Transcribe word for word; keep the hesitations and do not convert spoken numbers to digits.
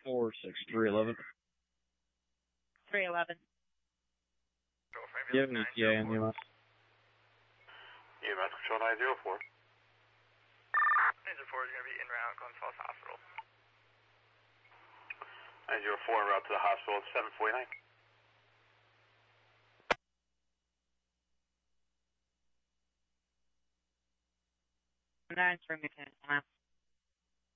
four six three eleven. three eleven. You have an E T A in the U S. E M S Control nine zero four. nine zero four is going to be en route going to Falls Hospital. nine zero four en route to the hospital at seven forty-nine. nine three,